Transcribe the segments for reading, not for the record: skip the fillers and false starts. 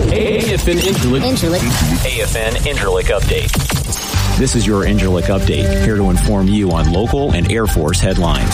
AFN Incirlik Update. This is your Incirlik Update, here to inform you on local and Air Force headlines.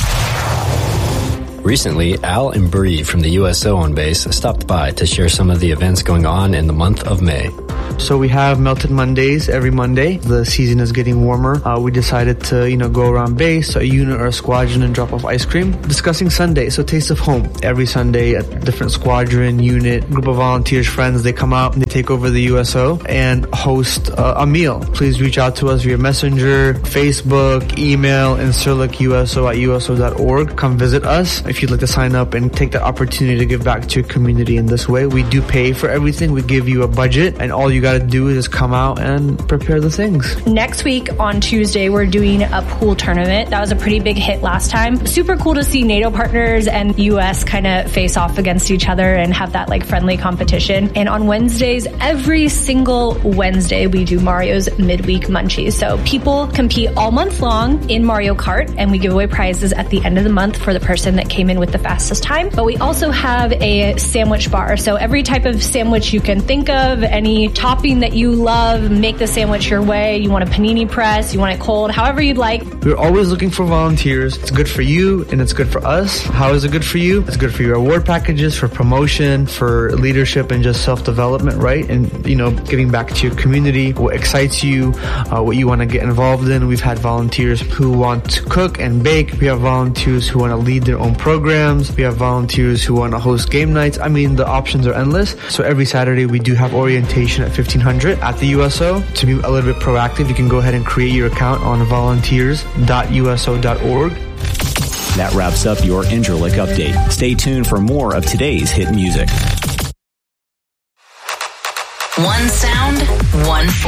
Recently, Al and Bree from the USO on base stopped by to share some of the events going on in the month of May. So we have Melted Mondays every Monday. The season is getting warmer. We decided to, go around base, a unit or a squadron, and drop off ice cream. Discussing Sunday, so Taste of Home. Every Sunday, a different squadron, unit, group of volunteers, friends, they come out and they take over the USO and host a meal. Please reach out to us via Messenger, Facebook, email, incirlicuso@uso.org. Come visit us if you'd like to sign up and take the opportunity to give back to your community in this way. We do pay for everything. We give you a budget, and all you got to do is just come out and prepare the things. Next week on Tuesday, we're doing a pool tournament. That was a pretty big hit last time. Super cool to see NATO partners and US kind of face off against each other and have that friendly competition. And on Wednesdays, every single Wednesday, we do Mario's midweek munchies. So people compete all month long in Mario Kart, and we give away prizes at the end of the month for the person that came in with the fastest time. But we also have a sandwich bar. So every type of sandwich you can think of, any topping that you love, make the sandwich your way. You want a panini press, you want it cold, however you'd like. We're always looking for volunteers. It's good for you and it's good for us. How is it good for you? It's good for your award packages, for promotion, for leadership and just self-development, right? And, giving back to your community, what excites you, what you want to get involved in. We've had volunteers who want to cook and bake. We have volunteers who want to lead their own programs. We have volunteers who want to host game nights. The options are endless. So every Saturday we do have orientation at 1500 at the USO. To be a little bit proactive, you can go ahead and create your account on volunteers.uso.org. That wraps up your Incirlik Update. Stay tuned for more of today's hit music. One sound, one force.